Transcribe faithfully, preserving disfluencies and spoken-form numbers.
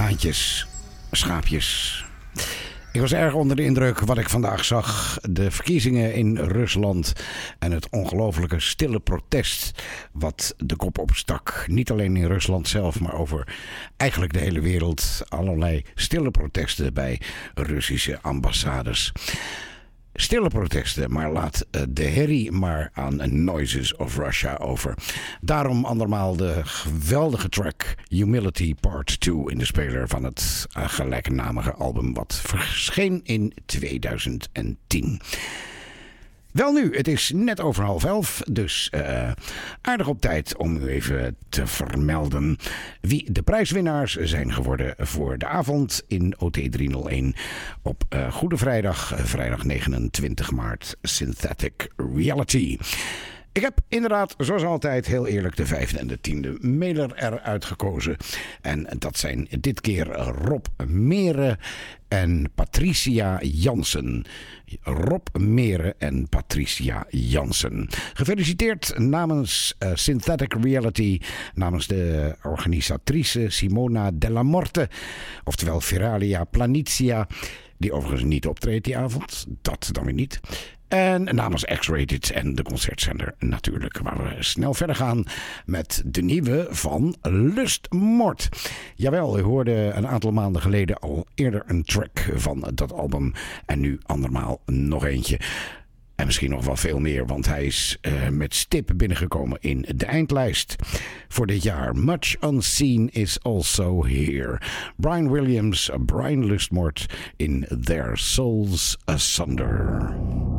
haantjes, schaapjes. Ik was erg onder de indruk wat ik vandaag zag. De verkiezingen in Rusland en het ongelofelijke stille protest wat de kop opstak. Niet alleen in Rusland zelf, maar over eigenlijk de hele wereld. Allerlei stille protesten bij Russische ambassades. Stille protesten, maar laat de herrie maar aan Noises of Russia over. Daarom andermaal de geweldige track Humility Part twee in de speler van het gelijknamige album wat verscheen in tweeduizend tien. Wel nu, het is net over half elf, dus uh, aardig op tijd om u even te vermelden wie de prijswinnaars zijn geworden voor de avond in O T driehonderdéén op uh, Goede Vrijdag, vrijdag negenentwintig maart, Synthetic Reality. Ik heb inderdaad, zoals altijd, heel eerlijk de vijfde en de tiende mailer eruit gekozen. En dat zijn dit keer Rob Meren en Patricia Jansen. Rob Meren en Patricia Jansen. Gefeliciteerd namens uh, Synthetic Reality, namens de organisatrice Simona Della Morte, oftewel Veralia Planitia, die overigens niet optreedt die avond, dat dan weer niet. En namens X-Rated en de concertzender natuurlijk, waar we snel verder gaan met de nieuwe van Lustmord. Jawel, u hoorde een aantal maanden geleden al eerder een track van dat album en nu andermaal nog eentje. En misschien nog wel veel meer, want hij is uh, met stip binnengekomen in de eindlijst voor dit jaar. Much Unseen is also here. Brian Williams, Brian Lustmord in Their Souls Asunder.